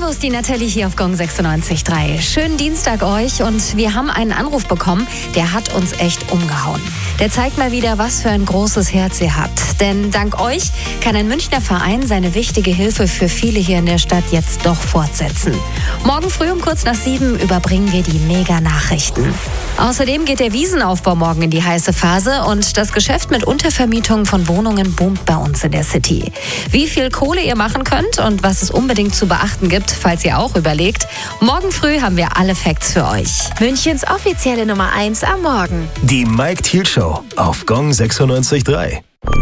Servus, die Nathalie hier auf Gong 96.3. Schönen Dienstag euch und wir haben einen Anruf bekommen, der hat uns echt umgehauen. Der zeigt mal wieder, was für ein großes Herz ihr habt. Denn dank euch kann ein Münchner Verein seine wichtige Hilfe für viele hier in der Stadt jetzt doch fortsetzen. Morgen früh um kurz nach 7 überbringen wir die Mega-Nachrichten. Außerdem geht der Wiesenaufbau morgen in die heiße Phase und das Geschäft mit Untervermietung von Wohnungen boomt bei uns in der City. Wie viel Kohle ihr machen könnt und was es unbedingt zu beachten gibt, falls ihr auch überlegt. Morgen früh haben wir alle Facts für euch. Münchens offizielle Nummer 1 am Morgen. Die Mike Thiel Show auf Gong 96.3.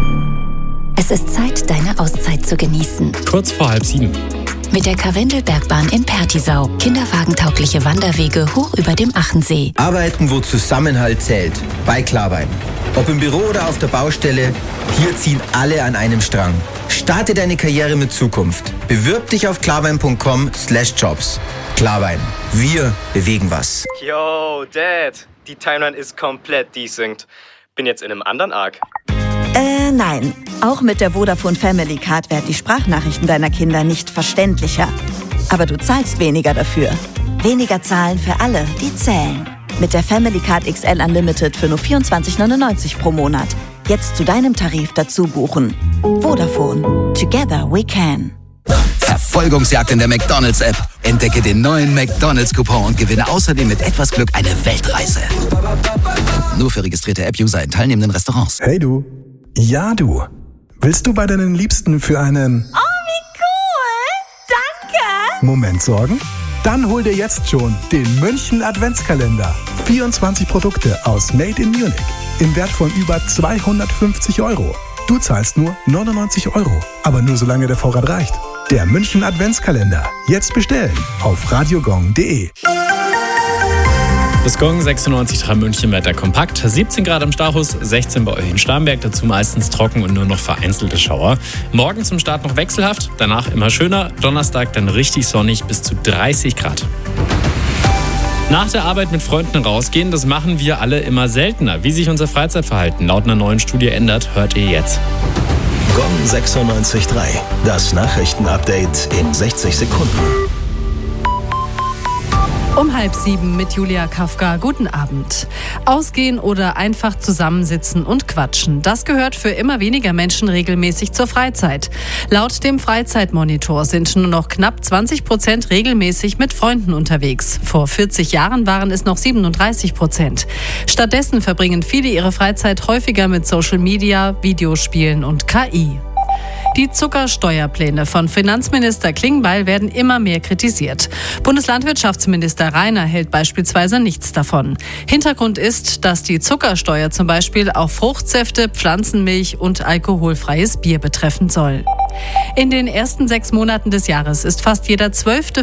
Es ist Zeit, deine Auszeit zu genießen. Kurz vor 6:30. Mit der Karwendelbergbahn in Pertisau. Kinderwagentaugliche Wanderwege hoch über dem Achensee. Arbeiten, wo Zusammenhalt zählt. Bei Klarwein. Ob im Büro oder auf der Baustelle, hier ziehen alle an einem Strang. Starte deine Karriere mit Zukunft. Bewirb dich auf klarwein.com/jobs. Klarwein. Wir bewegen was. Yo, Dad. Die Timeline ist komplett desynced. Bin jetzt in einem anderen Arc. Nein. Auch mit der Vodafone Family Card werden die Sprachnachrichten deiner Kinder nicht verständlicher. Aber du zahlst weniger dafür. Weniger zahlen für alle, die zählen. Mit der Family Card XL Unlimited für nur 24,99 pro Monat. Jetzt zu deinem Tarif dazu buchen. Vodafone. Together we can. Verfolgungsjagd in der McDonald's-App. Entdecke den neuen McDonald's-Coupon und gewinne außerdem mit etwas Glück eine Weltreise. Nur für registrierte App-User in teilnehmenden Restaurants. Hey du. Ja du. Willst du bei deinen Liebsten für einen wie cool! Danke! Moment sorgen? Dann hol dir jetzt schon den München Adventskalender. 24 Produkte aus Made in Munich im Wert von über 250 €. Du zahlst nur 99 €, aber nur solange der Vorrat reicht. Der München Adventskalender. Jetzt bestellen auf radiogong.de. Das Gong 96.3 München Wetter kompakt. 17 Grad am Stachus, 16 bei euch in Starnberg, dazu meistens trocken und nur noch vereinzelte Schauer. Morgen zum Start noch wechselhaft, danach immer schöner. Donnerstag dann richtig sonnig bis zu 30 Grad. Nach der Arbeit mit Freunden rausgehen, das machen wir alle immer seltener. Wie sich unser Freizeitverhalten laut einer neuen Studie ändert, hört ihr jetzt. Gong 96.3. Das Nachrichtenupdate in 60 Sekunden. Um 6:30 mit Julia Kafka. Guten Abend. Ausgehen oder einfach zusammensitzen und quatschen. Das gehört für immer weniger Menschen regelmäßig zur Freizeit. Laut dem Freizeitmonitor sind nur noch knapp 20% regelmäßig mit Freunden unterwegs. Vor 40 Jahren waren es noch 37%. Stattdessen verbringen viele ihre Freizeit häufiger mit Social Media, Videospielen und KI. Die Zuckersteuerpläne von Finanzminister Klingbeil werden immer mehr kritisiert. Bundeslandwirtschaftsminister Rainer hält beispielsweise nichts davon. Hintergrund ist, dass die Zuckersteuer zum Beispiel auch Fruchtsäfte, Pflanzenmilch und alkoholfreies Bier betreffen soll. In den ersten 6 Monaten des Jahres ist fast jeder 12.